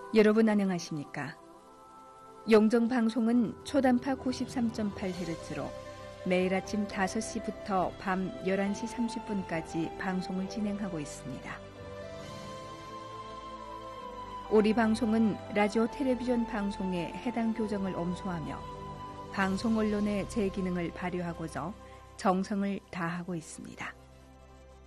여러분 안녕하십니까? 용정방송은 초단파 93.8Hz로 매일 아침 5시부터 밤 11시 30분까지 방송을 진행하고 있습니다. 우리 방송은 라디오 텔레비전 방송에 해당 교정을 엄수하며 방송 언론의 제 기능을 발휘하고자 정성을 다하고 있습니다.